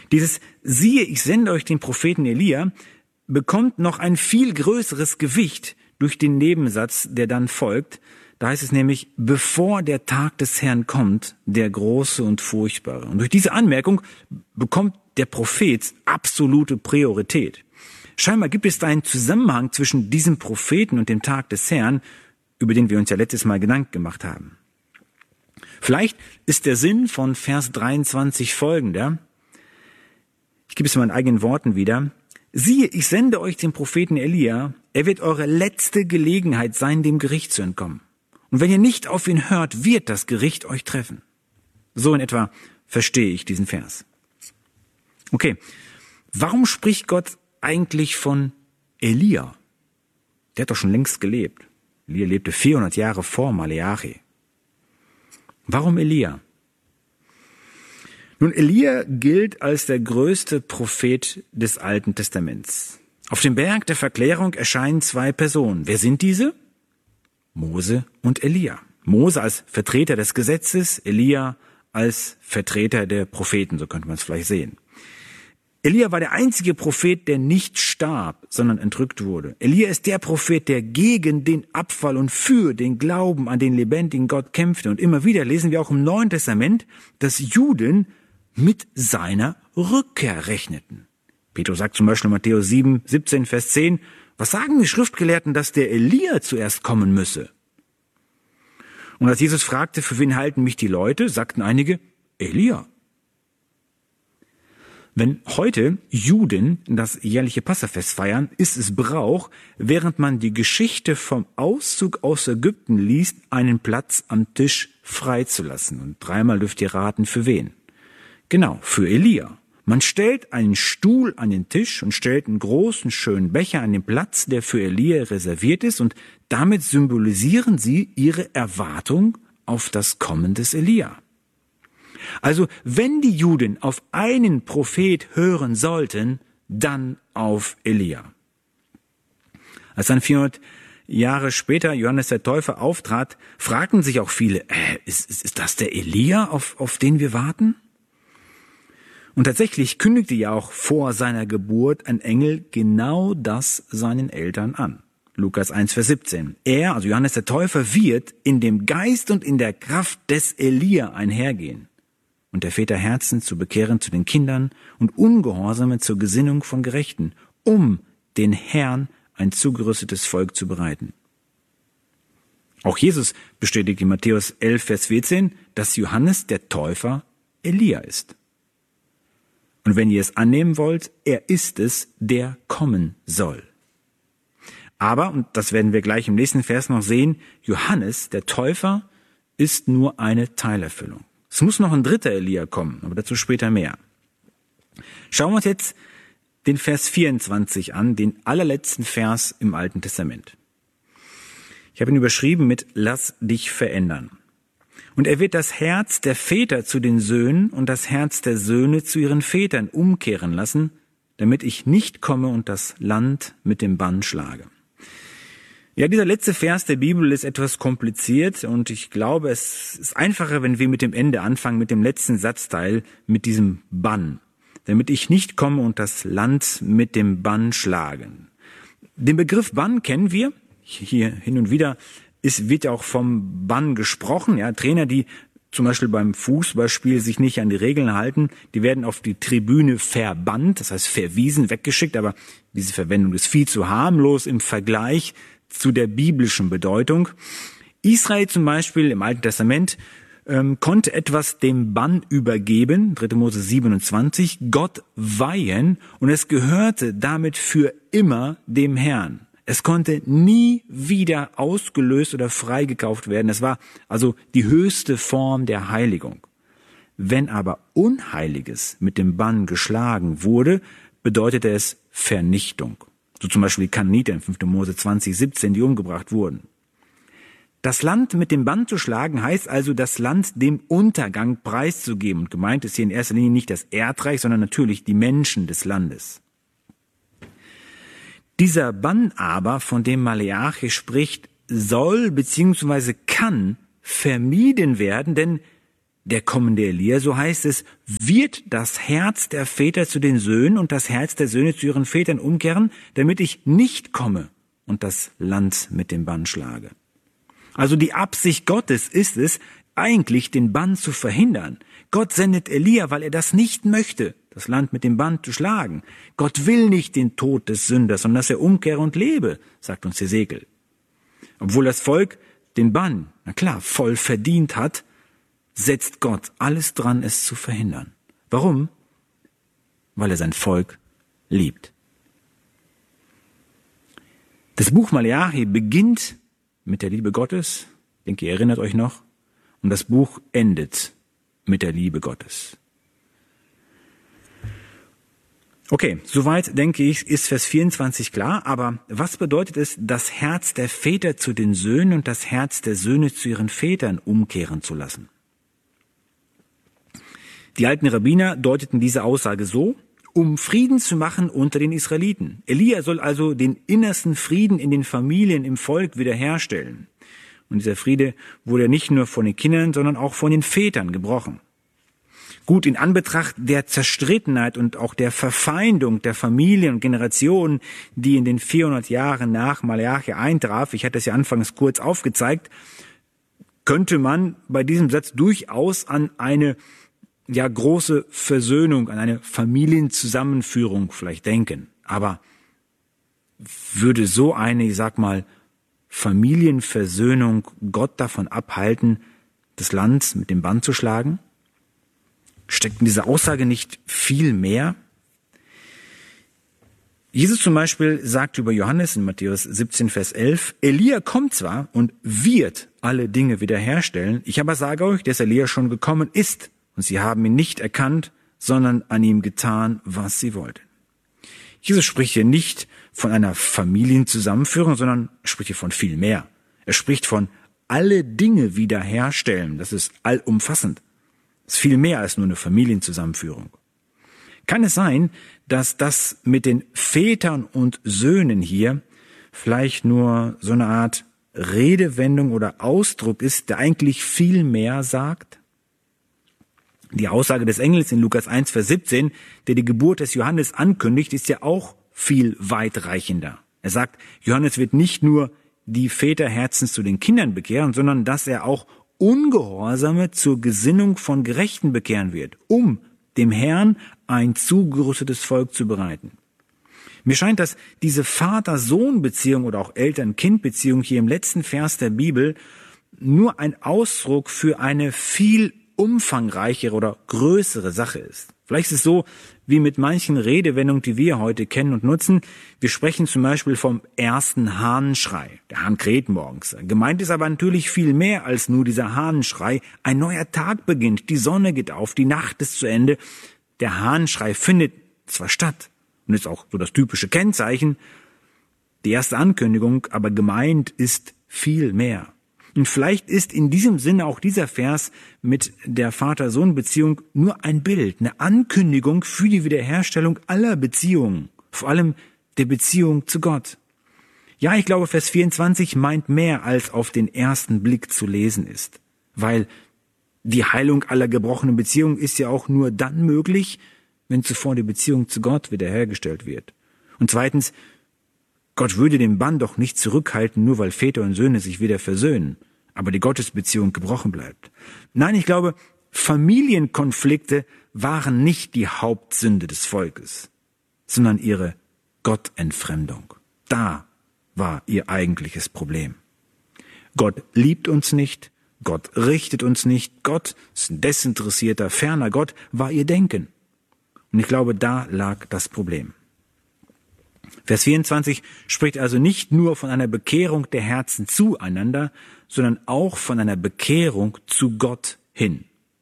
Dieses siehe, ich sende euch den Propheten Elia bekommt noch ein viel größeres Gewicht durch den Nebensatz, der dann folgt. Da heißt es nämlich, bevor der Tag des Herrn kommt, der große und furchtbare. Und durch diese Anmerkung bekommt der Prophet absolute Priorität. Scheinbar gibt es da einen Zusammenhang zwischen diesem Propheten und dem Tag des Herrn, über den wir uns ja letztes Mal Gedanken gemacht haben. Vielleicht ist der Sinn von Vers 23 folgender. Ich gebe es in meinen eigenen Worten wieder. Siehe, ich sende euch den Propheten Elia, er wird eure letzte Gelegenheit sein, dem Gericht zu entkommen. Und wenn ihr nicht auf ihn hört, wird das Gericht euch treffen. So in etwa verstehe ich diesen Vers. Okay, warum spricht Gott eigentlich von Elia? Der hat doch schon längst gelebt. Elia lebte 400 Jahre vor Maleachi. Warum Elia? Nun, Elia gilt als der größte Prophet des Alten Testaments. Auf dem Berg der Verklärung erscheinen zwei Personen. Wer sind diese? Mose und Elia. Mose als Vertreter des Gesetzes, Elia als Vertreter der Propheten, so könnte man es vielleicht sehen. Elia war der einzige Prophet, der nicht starb, sondern entrückt wurde. Elia ist der Prophet, der gegen den Abfall und für den Glauben an den lebendigen Gott kämpfte. Und immer wieder lesen wir auch im Neuen Testament, dass Juden mit seiner Rückkehr rechneten. Petrus sagt zum Beispiel in Matthäus 7, 17, Vers 10, was sagen die Schriftgelehrten, dass der Elia zuerst kommen müsse? Und als Jesus fragte, für wen halten mich die Leute, sagten einige, Elia. Wenn heute Juden das jährliche Passafest feiern, ist es Brauch, während man die Geschichte vom Auszug aus Ägypten liest, einen Platz am Tisch freizulassen. Und dreimal dürft ihr raten, für wen? Genau, für Elia. Man stellt einen Stuhl an den Tisch und stellt einen großen, schönen Becher an den Platz, der für Elia reserviert ist, und damit symbolisieren sie ihre Erwartung auf das Kommen des Elia. Also, wenn die Juden auf einen Prophet hören sollten, dann auf Elia. Als dann 400 Jahre später Johannes der Täufer auftrat, fragten sich auch viele, ist das der Elia, auf den wir warten? Und tatsächlich kündigte ja auch vor seiner Geburt ein Engel genau das seinen Eltern an. Lukas 1, Vers 17. Er, also Johannes der Täufer, wird in dem Geist und in der Kraft des Elia einhergehen und der Väter Herzen zu bekehren zu den Kindern und Ungehorsame zur Gesinnung von Gerechten, um den Herrn ein zugerüstetes Volk zu bereiten. Auch Jesus bestätigt in Matthäus 11, Vers 14, dass Johannes der Täufer Elia ist. Und wenn ihr es annehmen wollt, er ist es, der kommen soll. Aber, und das werden wir gleich im nächsten Vers noch sehen, Johannes, der Täufer, ist nur eine Teilerfüllung. Es muss noch ein dritter Elia kommen, aber dazu später mehr. Schauen wir uns jetzt den Vers 24 an, den allerletzten Vers im Alten Testament. Ich habe ihn überschrieben mit Lass dich verändern. Und er wird das Herz der Väter zu den Söhnen und das Herz der Söhne zu ihren Vätern umkehren lassen, damit ich nicht komme und das Land mit dem Bann schlage. Ja, dieser letzte Vers der Bibel ist etwas kompliziert und ich glaube, es ist einfacher, wenn wir mit dem Ende anfangen, mit dem letzten Satzteil, mit diesem Bann. Damit ich nicht komme und das Land mit dem Bann schlagen. Den Begriff Bann kennen wir. Hier hin und wieder wird ja auch vom Bann gesprochen. Ja, Trainer, die zum Beispiel beim Fußballspiel sich nicht an die Regeln halten, die werden auf die Tribüne verbannt, das heißt verwiesen, weggeschickt, aber diese Verwendung ist viel zu harmlos im Vergleich zu der biblischen Bedeutung. Israel zum Beispiel im Alten Testament konnte etwas dem Bann übergeben, 3. Mose 27, Gott weihen und es gehörte damit für immer dem Herrn. Es konnte nie wieder ausgelöst oder freigekauft werden. Es war also die höchste Form der Heiligung. Wenn aber Unheiliges mit dem Bann geschlagen wurde, bedeutete es Vernichtung. So zum Beispiel die Kanaaniter in 5. Mose 20, 17, die umgebracht wurden. Das Land mit dem Bann zu schlagen heißt also, das Land dem Untergang preiszugeben. Und gemeint ist hier in erster Linie nicht das Erdreich, sondern natürlich die Menschen des Landes. Dieser Bann aber, von dem Maleachi spricht, soll bzw. kann vermieden werden, denn der kommende Elia, so heißt es, wird das Herz der Väter zu den Söhnen und das Herz der Söhne zu ihren Vätern umkehren, damit ich nicht komme und das Land mit dem Bann schlage. Also die Absicht Gottes ist es, eigentlich den Bann zu verhindern. Gott sendet Elia, weil er das nicht möchte, das Land mit dem Bann zu schlagen. Gott will nicht den Tod des Sünders, sondern dass er umkehre und lebe, sagt uns Hesekiel. Obwohl das Volk den Bann, na klar, voll verdient hat, setzt Gott alles dran, es zu verhindern. Warum? Weil er sein Volk liebt. Das Buch Maleachi beginnt mit der Liebe Gottes, ich denke, ihr erinnert euch noch, und das Buch endet mit der Liebe Gottes. Okay, soweit, denke ich, ist Vers 24 klar, aber was bedeutet es, das Herz der Väter zu den Söhnen und das Herz der Söhne zu ihren Vätern umkehren zu lassen? Die alten Rabbiner deuteten diese Aussage so, um Frieden zu machen unter den Israeliten. Elia soll also den innersten Frieden in den Familien, im Volk wiederherstellen. Und dieser Friede wurde nicht nur von den Kindern, sondern auch von den Vätern gebrochen. Gut, in Anbetracht der Zerstrittenheit und auch der Verfeindung der Familien und Generationen, die in den 400 Jahren nach Maleachi eintraf, ich hatte es ja anfangs kurz aufgezeigt, könnte man bei diesem Satz durchaus an eine große Versöhnung, an eine Familienzusammenführung vielleicht denken. Aber würde so eine, ich sag mal, Familienversöhnung Gott davon abhalten, das Land mit dem Bann zu schlagen? Steckt in dieser Aussage nicht viel mehr? Jesus zum Beispiel sagt über Johannes in Matthäus 17, Vers 11, Elia kommt zwar und wird alle Dinge wiederherstellen, ich aber sage euch, dass Elia schon gekommen ist und sie haben ihn nicht erkannt, sondern an ihm getan, was sie wollten. Jesus spricht hier nicht von einer Familienzusammenführung, sondern spricht hier von viel mehr. Er spricht von alle Dinge wiederherstellen. Das ist allumfassend. Das ist viel mehr als nur eine Familienzusammenführung. Kann es sein, dass das mit den Vätern und Söhnen hier vielleicht nur so eine Art Redewendung oder Ausdruck ist, der eigentlich viel mehr sagt? Die Aussage des Engels in Lukas 1, Vers 17, der die Geburt des Johannes ankündigt, ist ja auch viel weitreichender. Er sagt, Johannes wird nicht nur die Väter herzens zu den Kindern bekehren, sondern dass er auch Ungehorsame zur Gesinnung von Gerechten bekehren wird, um dem Herrn ein zugerüstetes Volk zu bereiten. Mir scheint, dass diese Vater-Sohn-Beziehung oder auch Eltern-Kind-Beziehung hier im letzten Vers der Bibel nur ein Ausdruck für eine viel umfangreichere oder größere Sache ist. Vielleicht ist es so, wie mit manchen Redewendungen, die wir heute kennen und nutzen. Wir sprechen zum Beispiel vom ersten Hahnenschrei. Der Hahn kräht morgens. Gemeint ist aber natürlich viel mehr als nur dieser Hahnenschrei. Ein neuer Tag beginnt, die Sonne geht auf, die Nacht ist zu Ende. Der Hahnenschrei findet zwar statt und ist auch so das typische Kennzeichen, die erste Ankündigung, aber gemeint ist viel mehr. Und vielleicht ist in diesem Sinne auch dieser Vers mit der Vater-Sohn-Beziehung nur ein Bild, eine Ankündigung für die Wiederherstellung aller Beziehungen, vor allem der Beziehung zu Gott. Ja, ich glaube, Vers 24 meint mehr, als auf den ersten Blick zu lesen ist, weil die Heilung aller gebrochenen Beziehungen ist ja auch nur dann möglich, wenn zuvor die Beziehung zu Gott wiederhergestellt wird. Und zweitens, Gott würde den Bann doch nicht zurückhalten, nur weil Väter und Söhne sich wieder versöhnen, aber die Gottesbeziehung gebrochen bleibt. Nein, ich glaube, Familienkonflikte waren nicht die Hauptsünde des Volkes, sondern ihre Gottentfremdung. Da war ihr eigentliches Problem. Gott liebt uns nicht, Gott richtet uns nicht, Gott ist ein desinteressierter, ferner Gott, war ihr Denken. Und ich glaube, da lag das Problem. Vers 24 spricht also nicht nur von einer Bekehrung der Herzen zueinander, sondern auch von einer Bekehrung zu Gott hin.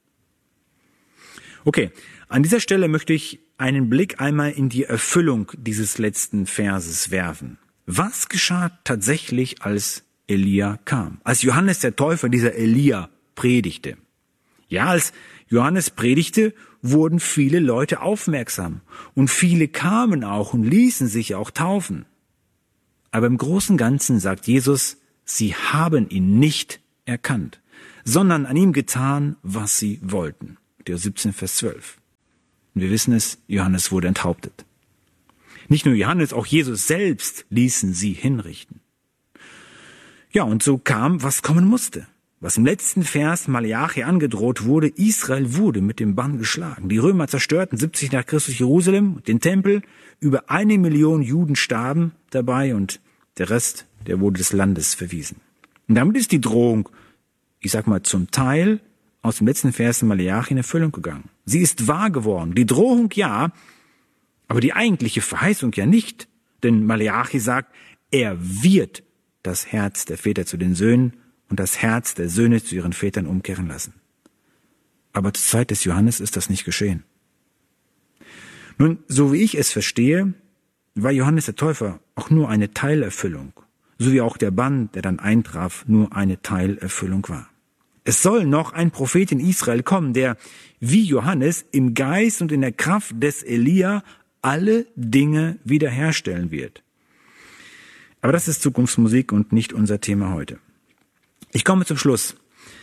Okay, an dieser Stelle möchte ich einen Blick einmal in die Erfüllung dieses letzten Verses werfen. Was geschah tatsächlich, als Elia kam? Als Johannes der Täufer, dieser Elia, predigte? Ja, als Johannes predigte, wurden viele Leute aufmerksam und viele kamen auch und ließen sich auch taufen. Aber im Großen und Ganzen sagt Jesus, sie haben ihn nicht erkannt. sondern an ihm getan, was sie wollten. Matthäus 17, Vers 12. Und wir wissen es, Johannes wurde enthauptet. Nicht nur Johannes, auch Jesus selbst ließen sie hinrichten. Ja, und so kam, was kommen musste. Was im letzten Vers Maleachi angedroht wurde, Israel wurde mit dem Bann geschlagen. Die Römer zerstörten 70 nach Christus Jerusalem, den Tempel, über 1 Million Juden starben dabei und der Rest, der wurde des Landes verwiesen. Und damit ist die Drohung, ich sag mal zum Teil, aus dem letzten Vers Maleachi in Erfüllung gegangen. Sie ist wahr geworden. Die Drohung ja, aber die eigentliche Verheißung ja nicht. Denn Maleachi sagt, er wird das Herz der Väter zu den Söhnen und das Herz der Söhne zu ihren Vätern umkehren lassen. Aber zur Zeit des Johannes ist das nicht geschehen. Nun, so wie ich es verstehe, war Johannes der Täufer auch nur eine Teilerfüllung, so wie auch der Bann, der dann eintraf, nur eine Teilerfüllung war. Es soll noch ein Prophet in Israel kommen, der, wie Johannes, im Geist und in der Kraft des Elia alle Dinge wiederherstellen wird. Aber das ist Zukunftsmusik und nicht unser Thema heute. Ich komme zum Schluss.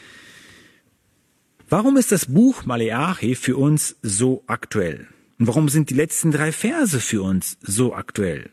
Warum ist das Buch Maleachi für uns so aktuell? Und warum sind die letzten 3 Verse für uns so aktuell?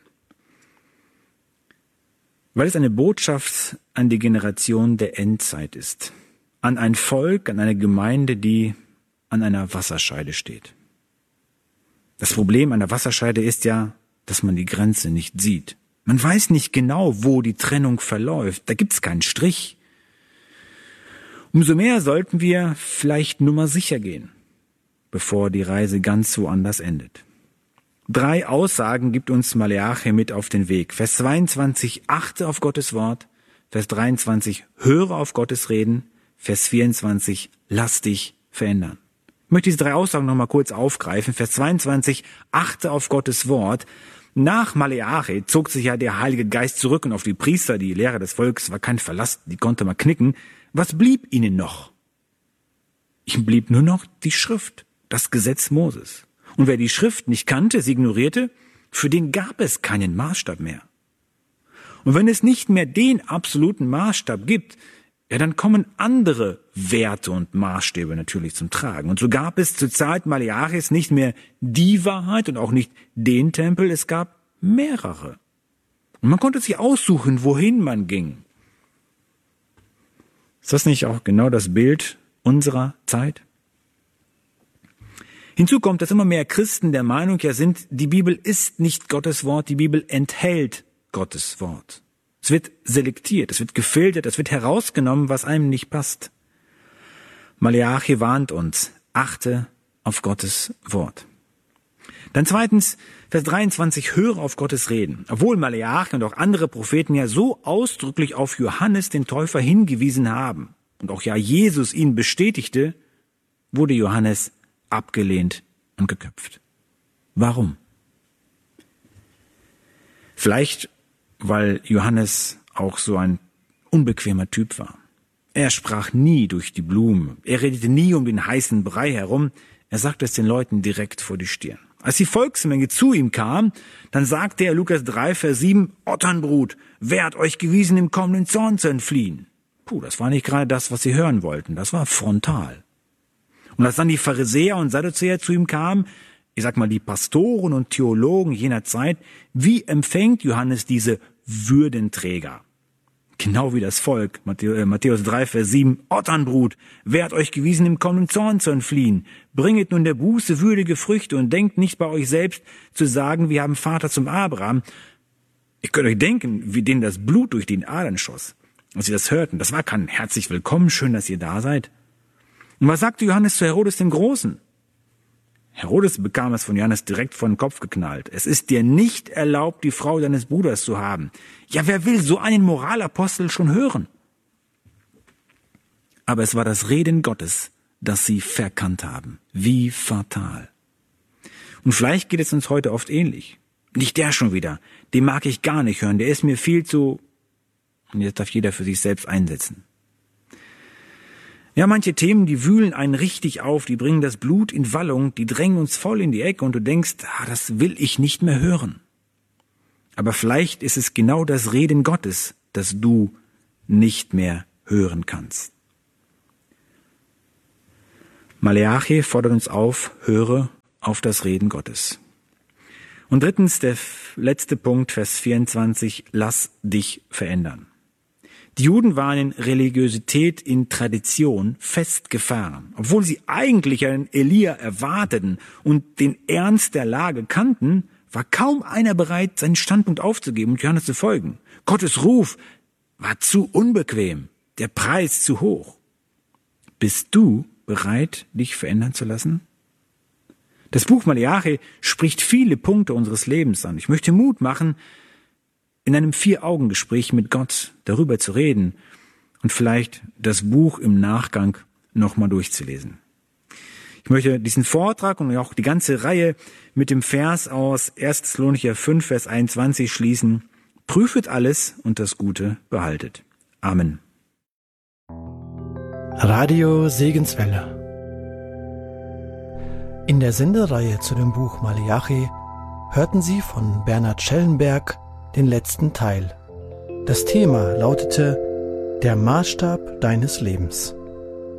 Weil es eine Botschaft an die Generation der Endzeit ist. An ein Volk, an eine Gemeinde, die an einer Wasserscheide steht. Das Problem an der Wasserscheide ist ja, dass man die Grenze nicht sieht. Man weiß nicht genau, wo die Trennung verläuft. Da gibt's keinen Strich. Umso mehr sollten wir vielleicht nur mal sicher gehen, bevor die Reise ganz woanders endet. 3 Aussagen gibt uns Maleachi mit auf den Weg. Vers 22, achte auf Gottes Wort. Vers 23, höre auf Gottes Reden. Vers 24, lass dich verändern. Ich möchte diese 3 Aussagen nochmal kurz aufgreifen. Vers 22, achte auf Gottes Wort. Nach Maleachi zog sich ja der Heilige Geist zurück und auf die Priester, die Lehre des Volkes, war kein Verlass, die konnte man knicken. Was blieb ihnen noch? Ihnen blieb nur noch die Schrift, das Gesetz Moses. Und wer die Schrift nicht kannte, sie ignorierte, für den gab es keinen Maßstab mehr. Und wenn es nicht mehr den absoluten Maßstab gibt, ja, dann kommen andere Werte und Maßstäbe natürlich zum Tragen. Und so gab es zur Zeit Maleachis nicht mehr die Wahrheit und auch nicht den Tempel, es gab mehrere. Und man konnte sich aussuchen, wohin man ging. Ist das nicht auch genau das Bild unserer Zeit? Hinzu kommt, dass immer mehr Christen der Meinung ja sind, die Bibel ist nicht Gottes Wort, die Bibel enthält Gottes Wort. Es wird selektiert, es wird gefiltert, es wird herausgenommen, was einem nicht passt. Maleachi warnt uns, achte auf Gottes Wort. Dann zweitens, Vers 23, höre auf Gottes Reden. Obwohl Maleachi und auch andere Propheten ja so ausdrücklich auf Johannes den Täufer hingewiesen haben und auch ja Jesus ihn bestätigte, wurde Johannes abgelehnt und geköpft. Warum? Vielleicht, weil Johannes auch so ein unbequemer Typ war. Er sprach nie durch die Blumen. Er redete nie um den heißen Brei herum. Er sagte es den Leuten direkt vor die Stirn. Als die Volksmenge zu ihm kam, dann sagte er, Lukas 3, Vers 7, Otternbrut, wer hat euch gewiesen, dem kommenden Zorn zu entfliehen? Das war nicht gerade das, was sie hören wollten. Das war frontal. Und als dann die Pharisäer und Sadduzäer zu ihm kamen, ich sag mal die Pastoren und Theologen jener Zeit, wie empfängt Johannes diese Würdenträger? Genau wie das Volk, Matthäus 3, Vers 7, Otternbrut, wer hat euch gewiesen, dem kommenden Zorn zu entfliehen? Bringet nun der Buße würdige Früchte und denkt nicht bei euch selbst zu sagen, wir haben Vater zum Abraham. Ihr könnt euch denken, wie denen das Blut durch den Adern schoss. Als sie das hörten, das war kein herzlich willkommen, schön, dass ihr da seid. Und was sagte Johannes zu Herodes dem Großen? Herodes bekam es von Johannes direkt vor den Kopf geknallt. Es ist dir nicht erlaubt, die Frau deines Bruders zu haben. Ja, wer will so einen Moralapostel schon hören? Aber es war das Reden Gottes, das sie verkannt haben. Wie fatal. Und vielleicht geht es uns heute oft ähnlich. Nicht der schon wieder. Den mag ich gar nicht hören. Der ist mir viel zu... Und jetzt darf jeder für sich selbst einsetzen. Ja, manche Themen, die wühlen einen richtig auf, die bringen das Blut in Wallung, die drängen uns voll in die Ecke und du denkst, das will ich nicht mehr hören. Aber vielleicht ist es genau das Reden Gottes, das du nicht mehr hören kannst. Maleachi fordert uns auf, höre auf das Reden Gottes. Und drittens, der letzte Punkt, Vers 24, lass dich verändern. Die Juden waren in Religiosität, in Tradition festgefahren. Obwohl sie eigentlich einen Elia erwarteten und den Ernst der Lage kannten, war kaum einer bereit, seinen Standpunkt aufzugeben und Johannes zu folgen. Gottes Ruf war zu unbequem, der Preis zu hoch. Bist du bereit, dich verändern zu lassen? Das Buch Maleachi spricht viele Punkte unseres Lebens an. Ich möchte Mut machen, in einem 4-Augen-Gespräch mit Gott darüber zu reden und vielleicht das Buch im Nachgang nochmal durchzulesen. Ich möchte diesen Vortrag und auch die ganze Reihe mit dem Vers aus 1. Thessalonicher 5, Vers 21 schließen. Prüfet alles und das Gute behaltet. Amen. Radio Segenswelle. In der Sendereihe zu dem Buch Maleachi hörten Sie von Bernhard Schellenberg den letzten Teil. Das Thema lautete: Der Maßstab deines Lebens.